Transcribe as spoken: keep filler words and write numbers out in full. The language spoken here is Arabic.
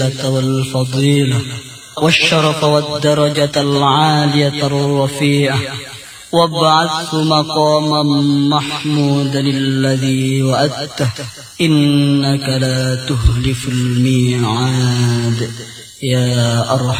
والفضيلة والشرف والدرجة العالية الرفيعة، وابعث مقاما محمودا الذي وعدته إنك لا تخلف الميعاد يا أرحم